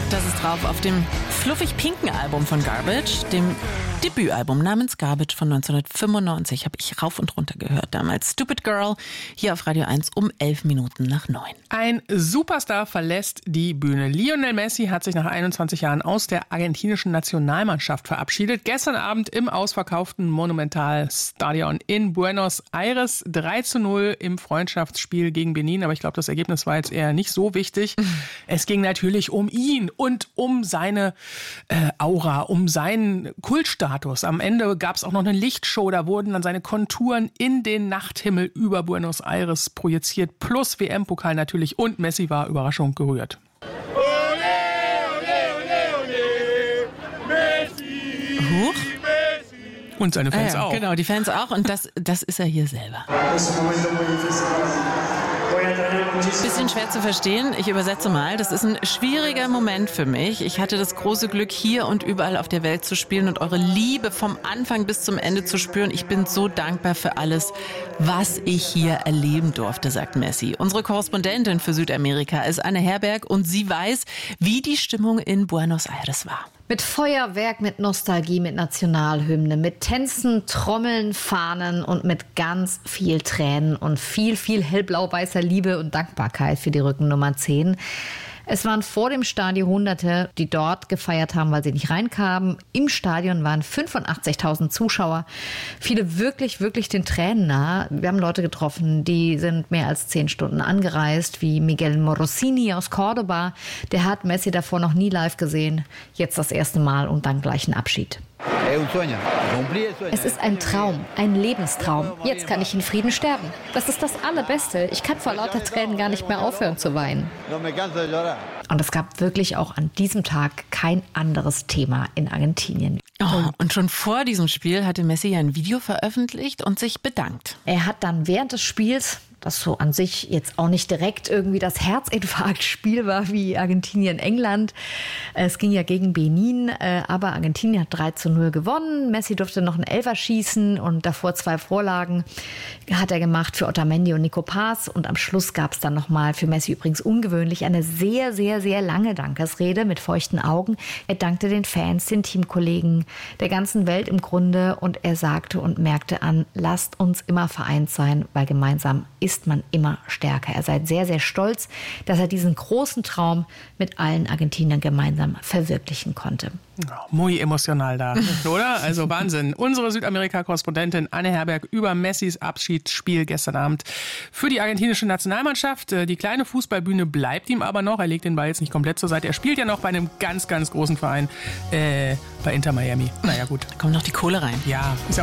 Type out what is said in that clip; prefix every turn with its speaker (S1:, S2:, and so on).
S1: Das ist drauf auf dem fluffig-pinken Album von Garbage, dem Debütalbum namens Garbage von 1995. Habe ich rauf und runter gehört damals. Stupid Girl, hier auf Radio 1 um 9:11.
S2: Ein Superstar verlässt die Bühne. Lionel Messi hat sich nach 21 Jahren aus der argentinischen Nationalmannschaft verabschiedet. Gestern Abend im ausverkauften Monumental Stadion in Buenos Aires 3:0 im Freundschaftsspiel gegen Benin. Aber ich glaube, das Ergebnis war jetzt eher nicht so wichtig. Es ging natürlich um ihn und um seine Aura, um seinen Kultstatus. Am Ende gab es auch noch eine Lichtshow, da wurden dann seine Konturen in den Nachthimmel über Buenos Aires projiziert, plus WM-Pokal natürlich, und Messi war Überraschung gerührt.
S1: Huch.
S2: Und seine Fans auch.
S1: Genau, die Fans auch, und das ist er hier selber. Bisschen schwer zu verstehen, ich übersetze mal. Das ist ein schwieriger Moment für mich. Ich hatte das große Glück, hier und überall auf der Welt zu spielen und eure Liebe vom Anfang bis zum Ende zu spüren. Ich bin so dankbar für alles, was ich hier erleben durfte, sagt Messi. Unsere Korrespondentin für Südamerika ist Anne Herberg und sie weiß, wie die Stimmung in Buenos Aires war.
S3: Mit Feuerwerk, mit Nostalgie, mit Nationalhymne, mit Tänzen, Trommeln, Fahnen und mit ganz viel Tränen und viel, viel hellblau-weißer Liebe und Dankbarkeit für die Rückennummer 10. Es waren vor dem Stadion Hunderte, die dort gefeiert haben, weil sie nicht reinkamen. Im Stadion waren 85.000 Zuschauer. Viele wirklich, wirklich den Tränen nah. Wir haben Leute getroffen, die sind mehr als 10 Stunden angereist, wie Miguel Morosini aus Córdoba. Der hat Messi davor noch nie live gesehen. Jetzt das erste Mal und dann gleich ein Abschied. Es ist ein Traum, ein Lebenstraum. Jetzt kann ich in Frieden sterben. Das ist das Allerbeste. Ich kann vor lauter Tränen gar nicht mehr aufhören zu weinen. Und es gab wirklich auch an diesem Tag kein anderes Thema in Argentinien.
S1: Oh, und schon vor diesem Spiel hatte Messi ein Video veröffentlicht und sich bedankt.
S3: Er hat dann während des Spiels, das so an sich jetzt auch nicht direkt irgendwie das Herzinfarktspiel war wie Argentinien-England. Es ging ja gegen Benin, aber Argentinien hat 3:0 gewonnen. Messi durfte noch einen Elfer schießen und davor 2 Vorlagen hat er gemacht für Otamendi und Nico Paz. Und am Schluss gab es dann nochmal, für Messi übrigens ungewöhnlich, eine sehr, sehr, sehr lange Dankesrede mit feuchten Augen. Er dankte den Fans, den Teamkollegen, der ganzen Welt im Grunde, und er sagte und merkte an, lasst uns immer vereint sein, weil gemeinsam ist man immer stärker. Er sei sehr, sehr stolz, dass er diesen großen Traum mit allen Argentiniern gemeinsam verwirklichen konnte.
S2: Muy emotional da, oder? Also Wahnsinn. Unsere Südamerika-Korrespondentin Anne Herberg über Messis Abschiedsspiel gestern Abend für die argentinische Nationalmannschaft. Die kleine Fußballbühne bleibt ihm aber noch. Er legt den Ball jetzt nicht komplett zur Seite. Er spielt ja noch bei einem ganz, ganz großen Verein, bei Inter Miami. Naja, gut.
S1: Da kommt noch die Kohle rein.
S2: Ja, ist